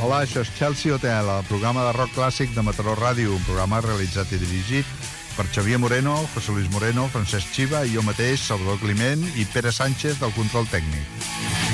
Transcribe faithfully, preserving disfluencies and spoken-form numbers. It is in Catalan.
Hola, això és Chelsea Hotel, el programa de rock clàssic de Mataró Ràdio, un programa realitzat i dirigit per Xavier Moreno, José Luis Moreno, Francesc Chiva i jo mateix, Salvador Climent i Pere Sánchez del control tècnic.